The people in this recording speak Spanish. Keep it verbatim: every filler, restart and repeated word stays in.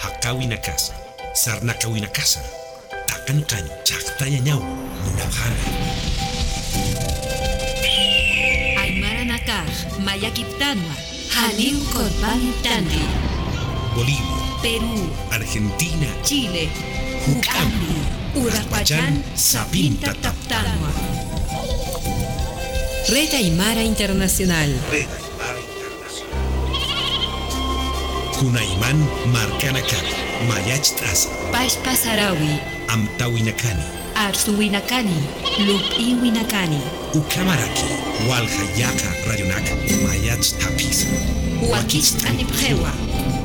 Hakawinakasa, Sarnakawinakasa, Takankan, Chaktayañaw, Munapjana. Aymara Nakaj, Mayakiptanwa, Haliu Korbanitandi. Bolivia, Perú, Argentina, Chile, Hukambi, Uraquachán, Sapinta Taptanwa. Red Aymara Internacional. Red Aymara Internacional. Kunayman Marcanacani, Mayachtas, Pashpa Sarawi, Amtawinakani, Arsuwinakani, Lupiwinakani, Ukamaraki, Walhayaka Rayonak, Mayach Tapis, Huaquistani Pjewa.